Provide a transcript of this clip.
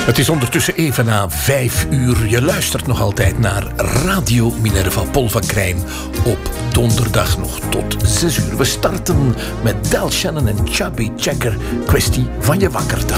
Het is ondertussen even na 5 uur. Je luistert nog altijd naar Radio Minerva. Paul van Krijn op donderdag nog tot 6 uur. We starten met Del Shannon en Chubby Checker. Kwestie van je wakker te